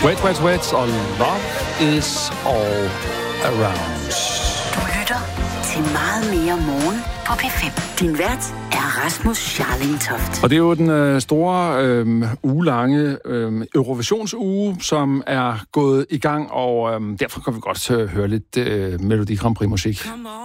Wet, wet, wet og Love is all around. Du lytter til meget mere morgen på P5. Din vært er Rasmus Scharling Toft. Og det er jo den store ugelange Eurovisionsuge, som er gået i gang, og derfor kan vi godt høre lidt Melodi Grand Prix musik.